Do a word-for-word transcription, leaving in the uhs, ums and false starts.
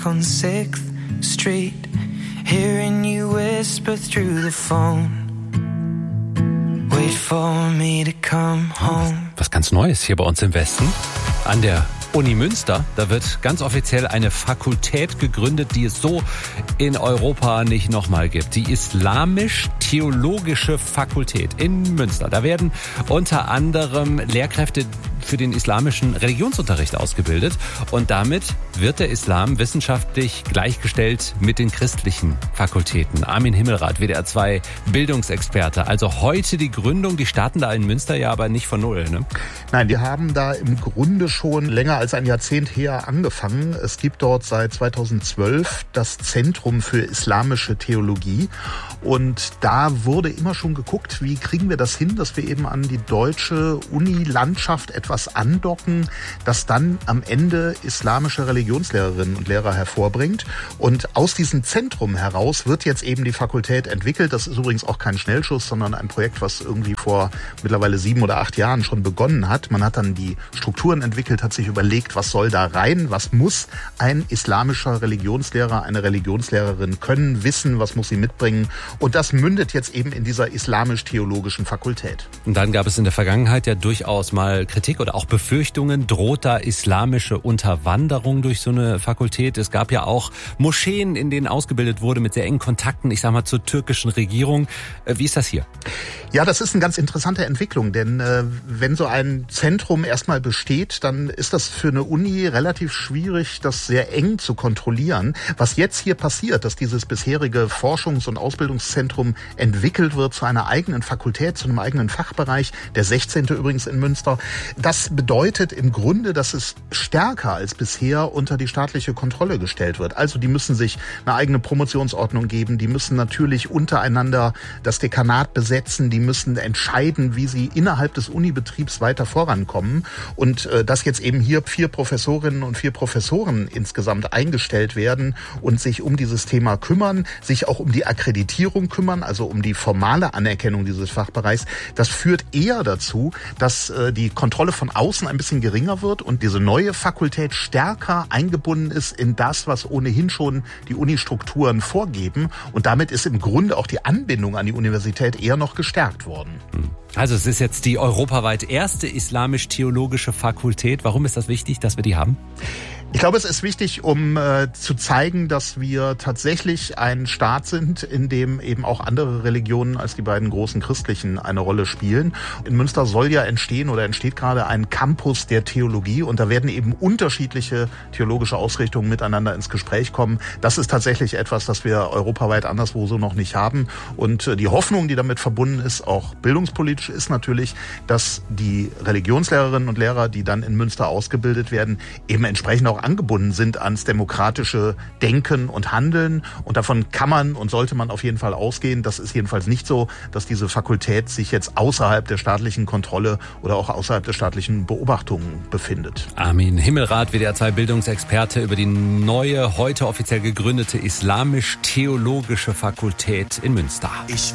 like on sixth Street, hearing you whisper through the phone. Wait for me to come home. Was ganz Neues hier bei uns im Westen. An der Uni Münster, da wird ganz offiziell eine Fakultät gegründet, die es so in Europa nicht nochmal gibt. Die Islamisch-Theologische Fakultät in Münster. Da werden unter anderem Lehrkräfte für den islamischen Religionsunterricht ausgebildet. Und damit wird der Islam wissenschaftlich gleichgestellt mit den christlichen Fakultäten. Armin Himmelrath, W D R zwei Bildungsexperte. Also heute die Gründung, die starten da in Münster ja aber nicht von null, ne? Nein, die haben da im Grunde schon länger als ein Jahrzehnt her angefangen. Es gibt dort seit zweitausendzwölf das Zentrum für islamische Theologie. Und da wurde immer schon geguckt, wie kriegen wir das hin, dass wir eben an die deutsche Uni-Landschaft etwas andocken, das dann am Ende islamische Religionslehrerinnen und Lehrer hervorbringt. Und aus diesem Zentrum heraus wird jetzt eben die Fakultät entwickelt. Das ist übrigens auch kein Schnellschuss, sondern ein Projekt, was irgendwie vor mittlerweile sieben oder acht Jahren schon begonnen hat. Man hat dann die Strukturen entwickelt, hat sich überlegt, was soll da rein, was muss ein islamischer Religionslehrer, eine Religionslehrerin können, wissen, was muss sie mitbringen. Und das mündet jetzt eben in dieser islamisch-theologischen Fakultät. Und dann gab es in der Vergangenheit ja durchaus mal Kritik oder auch Befürchtungen, droht da islamische Unterwanderung durch so eine Fakultät. Es gab ja auch Moscheen, in denen ausgebildet wurde mit sehr engen Kontakten, ich sag mal, zur türkischen Regierung. Wie ist das hier? Ja, das ist eine ganz interessante Entwicklung, denn äh, wenn so ein Zentrum erstmal besteht, dann ist das für eine Uni relativ schwierig, das sehr eng zu kontrollieren. Was jetzt hier passiert, dass dieses bisherige Forschungs- und Ausbildungszentrum entwickelt wird zu einer eigenen Fakultät, zu einem eigenen Fachbereich, der sechzehnte übrigens in Münster, das bedeutet im Grunde, dass es stärker als bisher unter die staatliche Kontrolle gestellt wird. Also die müssen sich eine eigene Promotionsordnung geben, die müssen natürlich untereinander das Dekanat besetzen, die müssen entscheiden, wie sie innerhalb des Unibetriebs weiter vorankommen. Und äh, dass jetzt eben hier vier Professorinnen und vier Professoren insgesamt eingestellt werden und sich um dieses Thema kümmern, sich auch um die Akkreditierung kümmern, also um die formale Anerkennung dieses Fachbereichs, das führt eher dazu, dass äh, die Kontrolle von außen ein bisschen geringer wird und diese neue Fakultät stärker eingebunden ist in das, was ohnehin schon die Unistrukturen vorgeben. Und damit ist im Grunde auch die Anbindung an die Universität eher noch gestärkt worden. Also es ist jetzt die europaweit erste islamisch-theologische Fakultät. Warum ist das wichtig, dass wir die haben? Ich glaube, es ist wichtig, um äh, zu zeigen, dass wir tatsächlich ein Staat sind, in dem eben auch andere Religionen als die beiden großen christlichen eine Rolle spielen. In Münster soll ja entstehen oder entsteht gerade ein Campus der Theologie und da werden eben unterschiedliche theologische Ausrichtungen miteinander ins Gespräch kommen. Das ist tatsächlich etwas, das wir europaweit anderswo so noch nicht haben. Und äh, die Hoffnung, die damit verbunden ist, auch bildungspolitisch, ist natürlich, dass die Religionslehrerinnen und Lehrer, die dann in Münster ausgebildet werden, eben entsprechend auch angebunden sind ans demokratische Denken und Handeln. Und davon kann man und sollte man auf jeden Fall ausgehen. Das ist jedenfalls nicht so, dass diese Fakultät sich jetzt außerhalb der staatlichen Kontrolle oder auch außerhalb der staatlichen Beobachtung befindet. Armin Himmelrath, W D R zwei Bildungsexperte, über die neue, heute offiziell gegründete Islamisch-Theologische Fakultät in Münster. Ich